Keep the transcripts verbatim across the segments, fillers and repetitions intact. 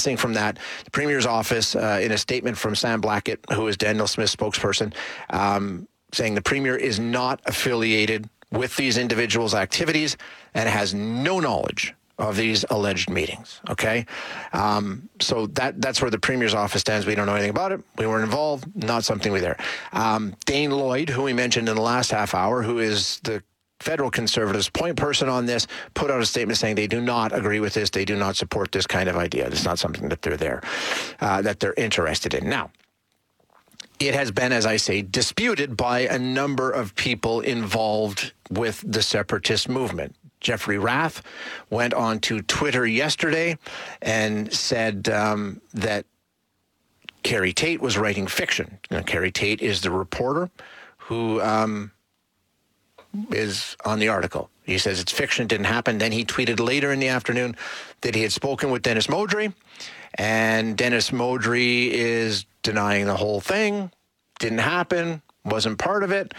distancing from that. The Premier's office, uh, in a statement from Sam Blackett, who is Daniel Smith's spokesperson, um, saying the Premier is not affiliated with these individuals' activities and has no knowledge of these alleged meetings. Okay, um, so that that's where the Premier's office stands. We don't know anything about it. We weren't involved. Not something we there. Um, Dane Lloyd, who we mentioned in the last half hour, who is the federal Conservatives' point person on this, put out a statement saying they do not agree with this. They do not support this kind of idea. It's not something that they're there, uh, that they're interested in. Now, it has been, as I say, disputed by a number of people involved with the separatist movement. Jeffrey Rath went on to Twitter yesterday and said um, that Kerry Tate was writing fiction. You know, Kerry Tate is the reporter who um, is on the article. He says it's fiction, didn't happen. Then he tweeted later in the afternoon that he had spoken with Dennis Modry, and Dennis Modry is denying the whole thing. Didn't happen, wasn't part of it.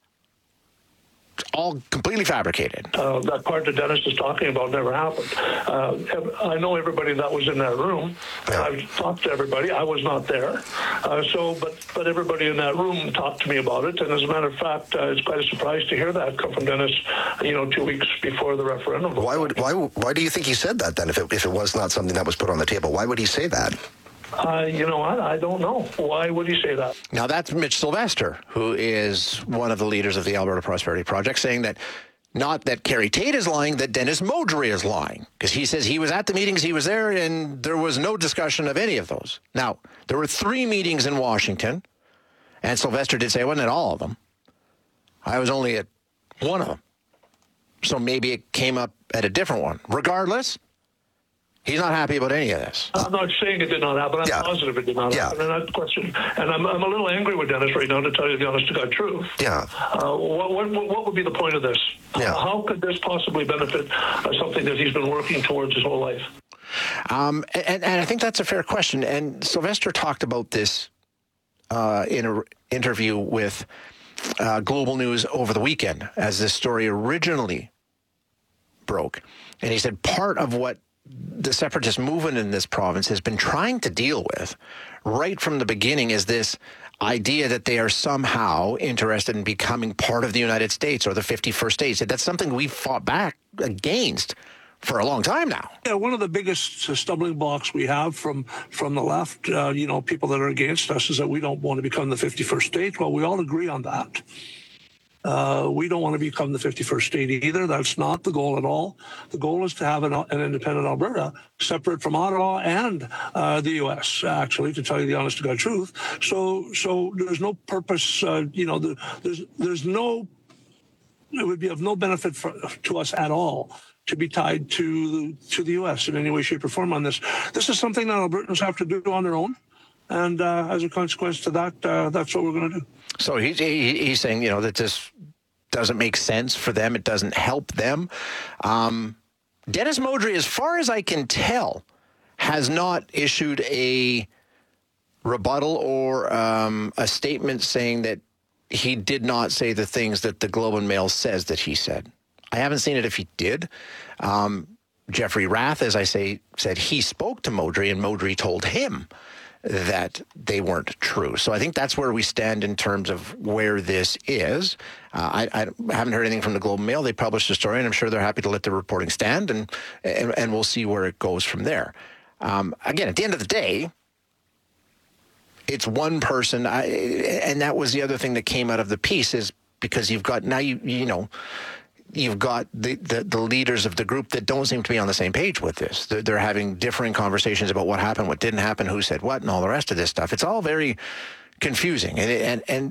All completely fabricated. Uh, that part that Dennis is talking about never happened. Uh, I know everybody that was in that room. Yeah. I've talked to everybody. I was not there. Uh, so, but but everybody in that room talked to me about it. And as a matter of fact, uh, it's quite a surprise to hear that come from Dennis, you know, two weeks before the referendum. Why would why why do you think he said that then? If it if it was not something that was put on the table, why would he say that? Uh, you know what? I don't know. Why would he say that? Now, that's Mitch Sylvester, who is one of the leaders of the Alberta Prosperity Project, saying that not that Kerry Tate is lying, that Dennis Modry is lying. Because he says he was at the meetings, he was there, and there was no discussion of any of those. Now, there were three meetings in Washington, and Sylvester did say I wasn't at all of them. I was only at one of them. So maybe it came up at a different one. Regardless, he's not happy about any of this. I'm not saying it did not happen. I'm Yeah. positive it did not Yeah. happen. And that's the question. And I'm, I'm a little angry with Dennis right now, to tell you the honest to God truth. Yeah. Uh, what, what, what would be the point of this? Yeah. Uh, how could this possibly benefit uh, something that he's been working towards his whole life? Um, and, and I think that's a fair question. And Sylvester talked about this uh, in an interview with uh, Global News over the weekend as this story originally broke. And he said part of what the separatist movement in this province has been trying to deal with right from the beginning is this idea that they are somehow interested in becoming part of the United States or the fifty-first state. That's something we've fought back against for a long time now. Yeah, one of the biggest uh, stumbling blocks we have from from the left, uh, you know, people that are against us is that we don't want to become the fifty-first state. Well, we all agree on that. Uh, we don't want to become the fifty-first state either. That's not the goal at all. The goal is to have an, an independent Alberta, separate from Ottawa and uh, the U S, actually, to tell you the honest to God truth. So so there's no purpose, uh, you know, the, there's, there's no, it would be of no benefit for, to us at all to be tied to, to the U S in any way, shape, or form on this. This is something that Albertans have to do on their own. And uh, as a consequence to that, uh, that's what we're going to do. So he's, he, he's saying, you know, that this doesn't make sense for them. It doesn't help them. Um, Dennis Modry, as far as I can tell, has not issued a rebuttal or um, a statement saying that he did not say the things that the Globe and Mail says that he said. I haven't seen it if he did. Um, Jeffrey Rath, as I say, said he spoke to Modry and Modry told him that they weren't true. So I think that's where we stand in terms of where this is. Uh, I, I haven't heard anything from the Globe and Mail. They published a story, and I'm sure they're happy to let the reporting stand, and and, and we'll see where it goes from there. Um, again, at the end of the day, it's one person, I, and that was the other thing that came out of the piece is because you've got, now you, you know, you've got the, the, the leaders of the group that don't seem to be on the same page with this. They're, they're having differing conversations about what happened, what didn't happen, who said what, and all the rest of this stuff. It's all very confusing, and and and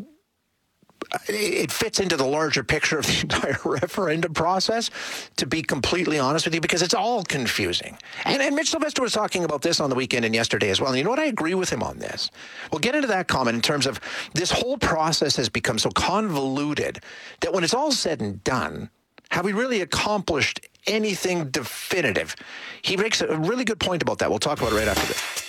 it fits into the larger picture of the entire referendum process, to be completely honest with you, because it's all confusing. And, and Mitch Sylvester was talking about this on the weekend and yesterday as well. And you know what? I agree with him on this. We'll get into that comment in terms of this whole process has become so convoluted that when it's all said and done, have we really accomplished anything definitive? He makes a really good point about that. We'll talk about it right after this.